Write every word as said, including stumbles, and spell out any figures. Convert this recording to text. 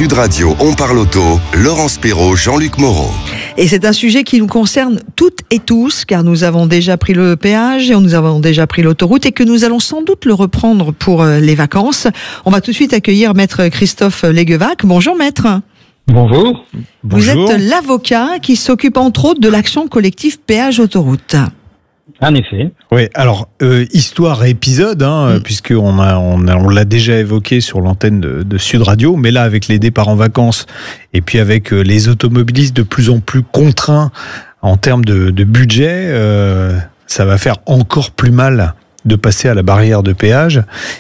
Sud Radio, on parle auto, Laurence Perrault, Jean-Luc Moreau. Et c'est un sujet qui nous concerne toutes et tous, car nous avons déjà pris le péage et nous avons déjà pris l'autoroute et que nous allons sans doute le reprendre pour les vacances. On va tout de suite accueillir Maître Christophe Léguevac. Bonjour Maître. Bonjour. Vous êtes l'avocat qui s'occupe entre autres de l'action collective péage autoroute. En effet. Oui, alors, euh, histoire et épisode, hein, mm. puisqu'on a, on a, on l'a déjà évoqué sur l'antenne de, de Sud Radio, mais là, avec les départs en vacances, et puis avec euh, les automobilistes de plus en plus contraints en termes de, de budget, euh, ça va faire encore plus mal de passer à la barrière de péage.